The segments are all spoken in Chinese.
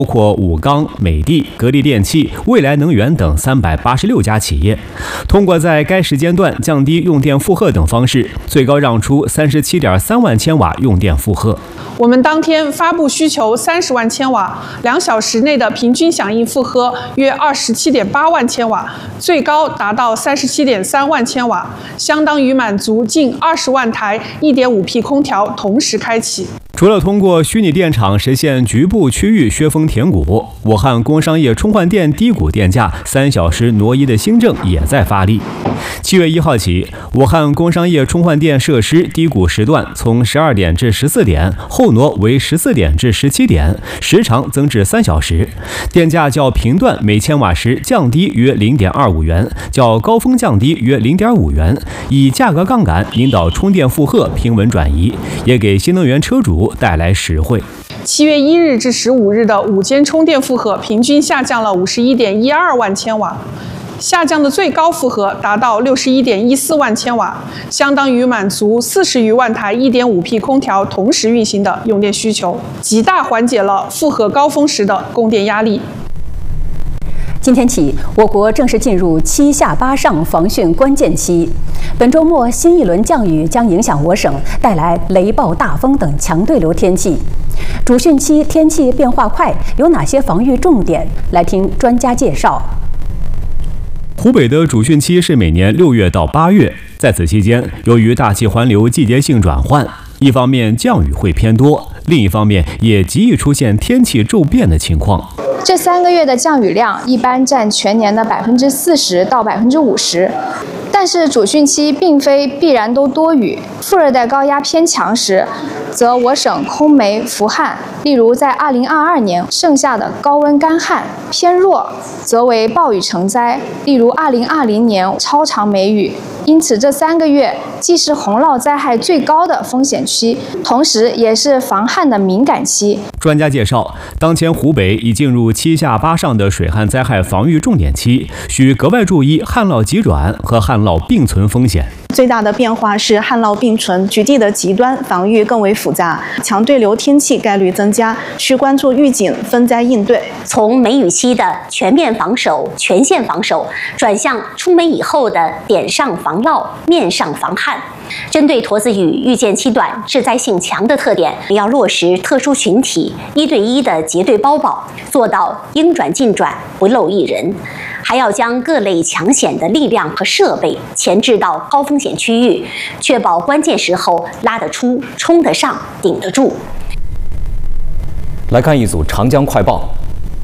包括武钢、美的、格力电器、未来能源等386家企业，通过在该时间段降低用电负荷等方式，最高让出37.3万千瓦用电负荷。 我们当天发布需求30万千瓦，2小时内的平均响应负荷约27.8万千瓦，最高达到37.3万千瓦，相当于满足近20万台 1.5P 空调同时开启。 除了通过虚拟电厂实现局部区域削峰填谷，武汉工商业充换电低谷电价3小时挪移的新政也在发力。7月1号起，武汉工商业充换电设施低谷时段从12点至14点后挪为14点至17点，时长增至3小时，电价较频段每千瓦时降低约0.25元，较高峰降低约0.5元，以价格杠杆引导充电负荷平稳转移，也给新能源车主带来实惠。 7月1日至15日的午间充电负荷平均下降了51.12万千瓦，下降的最高负荷达到61.14万千瓦，相当于满足40余万台 1.5P 空调同时运行的用电需求，极大缓解了负荷高峰时的供电压力。 今天起，我国正式进入7下8上防汛关键期。本周末，新一轮降雨将影响我省，带来雷暴、大风等强对流天气。主汛期天气变化快，有哪些防御重点？来听专家介绍。 湖北的主汛期是每年6月到8月，在此期间，由于大气环流季节性转换，一方面降雨会偏多，另一方面也极易出现天气骤变的情况。 这3个月的降雨量一般占全年的40%到50%，但是主汛期并非必然都多雨，副热带高压偏强时，则我省空梅伏旱。例如在2022年盛夏的高温干旱偏弱，则为暴雨成灾。例如2020年超长梅雨。因此，这3个月既是洪涝灾害最高的风险期，同时也是防旱的敏感期。 专家介绍，当前湖北已进入7下8上的水旱灾害防御重点期，需格外注意旱涝急转和旱涝并存风险。 最大的变化是旱涝并存，局地的极端防御更为复杂，强对流天气概率增加，需关注预警、分灾应对。 从梅雨期的全面防守、全线防守，转向出梅以后的点上防涝、面上防旱。针对沱子雨预见期短、致灾性强的特点，要落实特殊群体1对1的结对包保，做到应转尽转，不漏一人。还要将各类抢险的力量和设备前置到高风险区域，确保关键时候拉得出、冲得上、顶得住。 来看一组长江快报。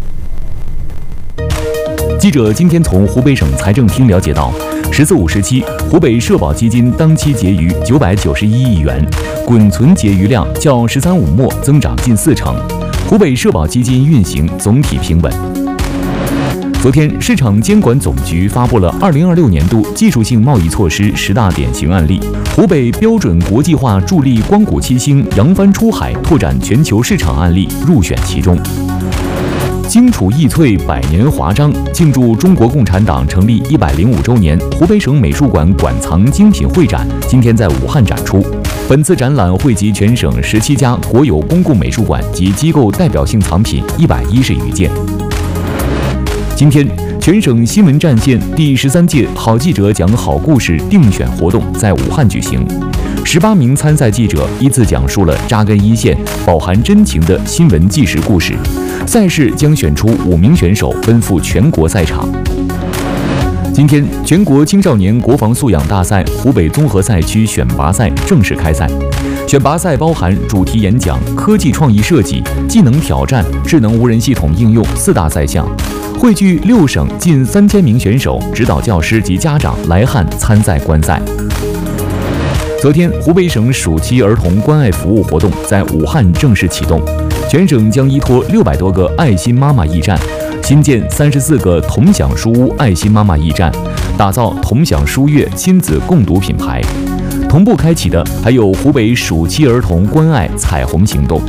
记者今天从湖北省财政厅了解到，14、15期湖北社保基金当期结余991亿元，滚存结余量较13、15末增长近40%，湖北社保基金运行总体平稳。昨天，市场监管总局发布了2026年度技术性贸易措施10大典型案例，湖北标准国际化助力光谷七星扬帆出海拓展全球市场案例入选其中。荆楚益翠100年华章庆祝中国共产党成立105周年，湖北省美术馆馆藏精品会展今天在武汉展出。本次展览汇集全省17家国有公共美术馆及机构代表性藏品110余件。今天，全省新闻战线第13届好记者讲好故事定选活动在武汉举行，18名参赛记者依次讲述了扎根一线、饱含真情的新闻纪实故事。赛事将选出5名选手奔赴全国赛场。今天，全国青少年国防素养大赛湖北综合赛区选拔赛正式开赛。选拔赛包含主题演讲、科技创意设计、技能挑战、智能无人系统应用4大赛项，汇聚6省近3000名选手、指导教师及家长来汉参赛观赛。昨天，湖北省暑期儿童关爱服务活动在武汉正式启动，全省将依托600多个爱心妈妈驿站，新建34个同享书屋爱心妈妈驿站，打造同享书阅亲子共读品牌。同步开启的还有湖北暑期儿童关爱彩虹行动。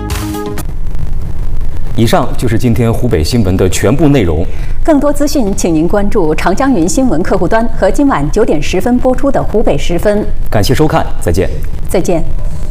以上就是今天湖北新闻的全部内容。 更多资讯，请您关注长江云新闻客户端和今晚9点10分播出的湖北10分。 感谢收看，再见。 再见。